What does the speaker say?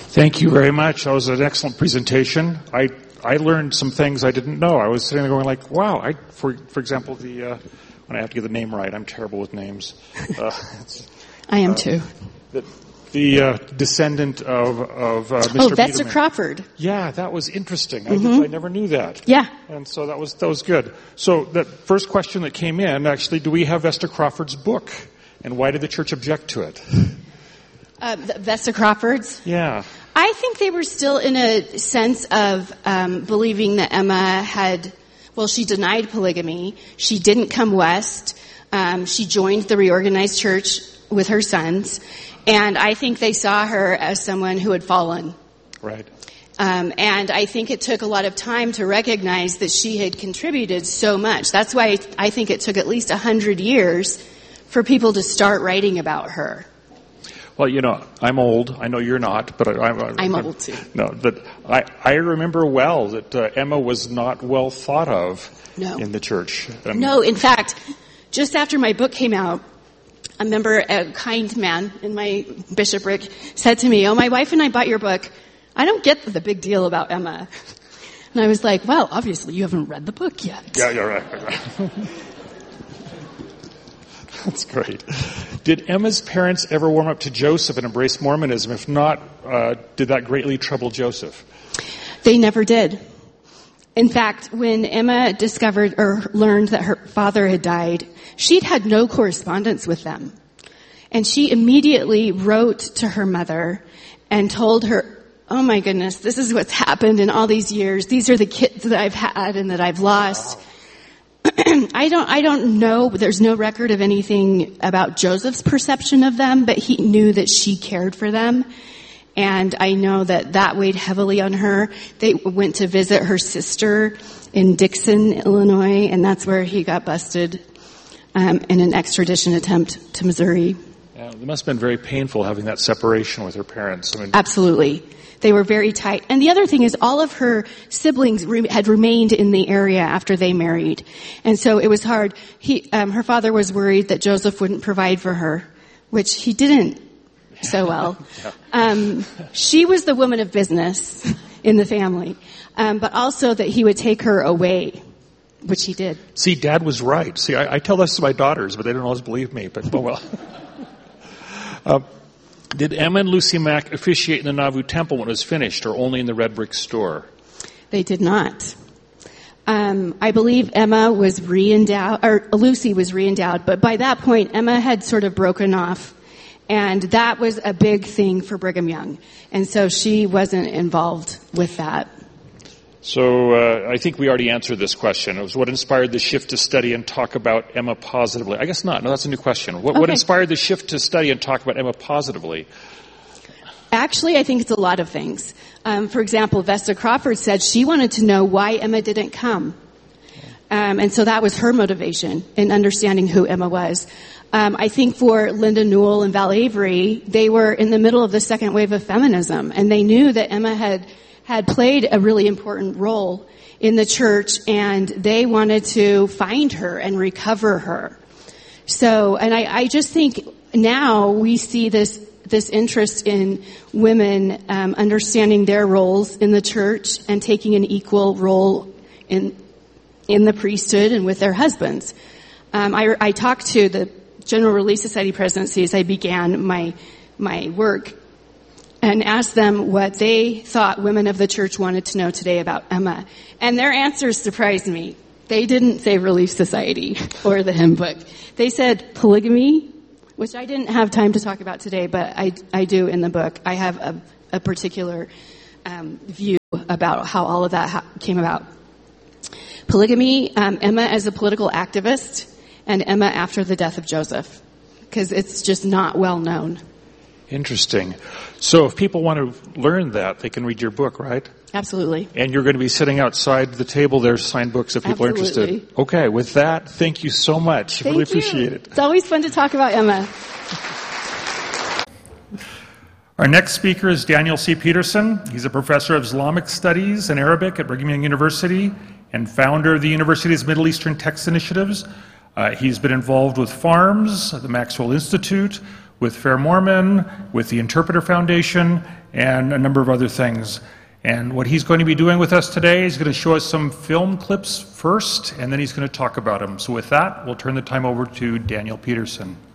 Thank you very much. That was an excellent presentation. I learned some things I didn't know. I was sitting there going like, wow. For example, when I have to get the name right, I'm terrible with names. I am too. The descendant of Mr. Vesta Biederman. Crawford. Yeah, that was interesting. I never knew that. Yeah. And so that was good. So that first question that came in, actually, do we have Vesta Crawford's book? And why did the church object to it? Vesta Crawford's? Yeah. I think they were still in a sense of believing that Emma she denied polygamy. She didn't come west. She joined the reorganized church with her sons. And I think they saw her as someone who had fallen. Right. And I think it took a lot of time to recognize that she had contributed so much. That's why I think it took at least 100 years for people to start writing about her. Well, I'm old. I know you're not, but I'm old too. No, but I remember well that Emma was not well thought of in the church. No, in fact, just after my book came out, I remember a kind man in my bishopric said to me, "Oh, my wife and I bought your book. I don't get the big deal about Emma." And I was like, well, obviously you haven't read the book yet. Yeah, you're right. That's great. Did Emma's parents ever warm up to Joseph and embrace Mormonism? If not, did that greatly trouble Joseph? They never did. In fact, when Emma discovered or learned that her father had died, she'd had no correspondence with them. And she immediately wrote to her mother and told her, "Oh my goodness, this is what's happened in all these years. These are the kids that I've had and that I've lost." I don't know. There's no record of anything about Joseph's perception of them, but he knew that she cared for them. And I know that weighed heavily on her. They went to visit her sister in Dixon, Illinois, and that's where he got busted in an extradition attempt to Missouri. Yeah, it must have been very painful having that separation with her parents. Absolutely. They were very tight. And the other thing is all of her siblings had remained in the area after they married. And so it was hard. Her father was worried that Joseph wouldn't provide for her, which he didn't so well. She was the woman of business in the family, but also that he would take her away, which he did. See, Dad was right. See, I tell this to my daughters, but they don't always believe me. But well. Did Emma and Lucy Mack officiate in the Nauvoo Temple when it was finished, or only in the red brick store? They did not. I believe Emma was re-endowed, or Lucy was re-endowed, but by that point, Emma had sort of broken off. And that was a big thing for Brigham Young. And so she wasn't involved with that. So I think we already answered this question. It was what inspired the shift to study and talk about Emma positively? I guess not. No, that's a new question. What inspired the shift to study and talk about Emma positively? Actually, I think it's a lot of things. For example, Vesta Crawford said she wanted to know why Emma didn't come. And so that was her motivation in understanding who Emma was. I think for Linda Newell and Val Avery, they were in the middle of the second wave of feminism, and they knew that Emma had played a really important role in the church, and they wanted to find her and recover her. So, and I just think now we see this interest in women understanding their roles in the church and taking an equal role in the priesthood and with their husbands. I talked to the General Relief Society presidency as I began my work and asked them what they thought women of the church wanted to know today about Emma. And their answers surprised me. They didn't say Relief Society or the hymn book. They said polygamy, which I didn't have time to talk about today, but I do in the book. I have a particular view about how all of that came about. Polygamy, Emma as a political activist, and Emma after the death of Joseph, because it's just not well known. Interesting. So if people want to learn that, they can read your book, right? Absolutely. And you're going to be sitting outside the table there, signed books if people are interested. Okay, with that, thank you so much. Thank really you. Appreciate it. It's always fun to talk about Emma. Our next speaker is Daniel C. Peterson. He's a professor of Islamic Studies and Arabic at Brigham Young University and founder of the university's Middle Eastern Text Initiatives. He's been involved with FARMS, the Maxwell Institute, with Fair Mormon, with the Interpreter Foundation, and a number of other things. And what he's going to be doing with us today is going to show us some film clips first, and then he's going to talk about them. So with that, we'll turn the time over to Daniel Peterson.